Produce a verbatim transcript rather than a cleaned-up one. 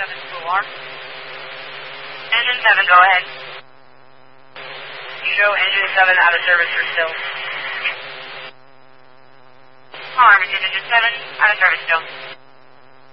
seven to alarm. Engine seven, go ahead. You show engine seven out of service for still. Alarm, engine seven out of service still.